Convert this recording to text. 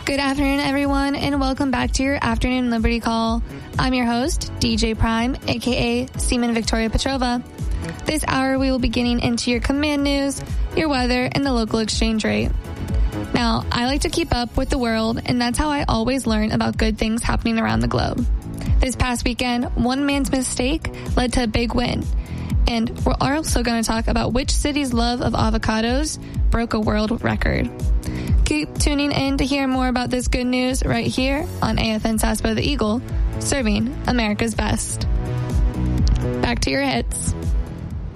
Good afternoon, everyone, and welcome back to your Afternoon Liberty Call. I'm your host, DJ Prime, aka Seaman Victoria Petrova. This hour, we will be getting into your command news, your weather, and the local exchange rate. Now, I like to keep up with the world, and that's how I always learn about good things happening around the globe. This past weekend, one man's mistake led to a big win. And we're also going to talk about which city's love of avocados broke a world record. Keep tuning in to hear more about this good news right here on AFN Sasbo the Eagle, serving America's best. Back to your hits.